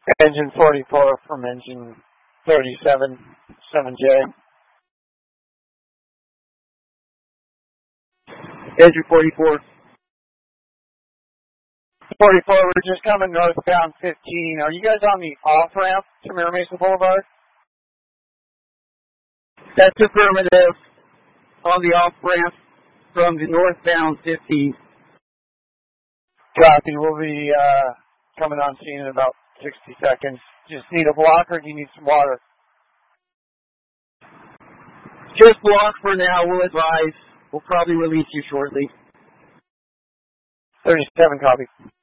Engine 44 from engine 37, 7J. Engine 44. 44, we're just coming northbound 15. Are you guys on the off-ramp to Mira Mesa Boulevard? That's affirmative. On the off-ramp from the northbound 15. Copy. We'll be coming on scene in about 60 seconds. Just need a block or do you need some water? Just block for now. We'll advise. We'll probably release you shortly. 37, copy.